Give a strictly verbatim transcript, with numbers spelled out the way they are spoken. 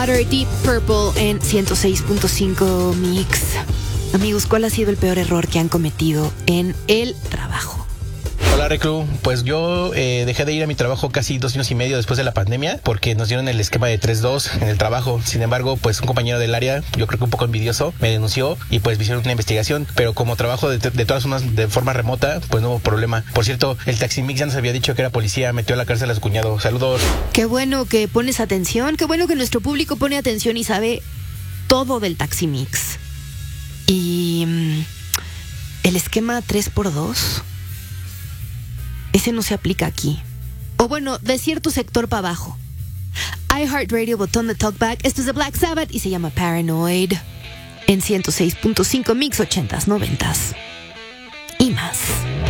Deep Purple en ciento seis punto cinco Mix. Amigos, ¿cuál ha sido el peor error que han cometido en el trabajo? Hola Reclu, pues yo eh, dejé de ir a mi trabajo casi dos años y medio después de la pandemia porque nos dieron el esquema de tres dos en el trabajo. Sin embargo, pues un compañero del área, yo creo que un poco envidioso, me denunció y pues me hicieron una investigación, pero como trabajo de, de todas formas de forma remota, pues no hubo problema. Por cierto, el Taximix ya nos había dicho que era policía, metió a la cárcel a su cuñado. Saludos. Qué bueno que pones atención, qué bueno que nuestro público pone atención y sabe todo del Taximix. Y mm, el esquema tres por dos, ese no se aplica aquí. O bueno, de cierto sector para abajo. iHeartRadio, botón de talkback. Esto es de Black Sabbath y se llama Paranoid. En ciento seis punto cinco Mix ochentas, noventas y más.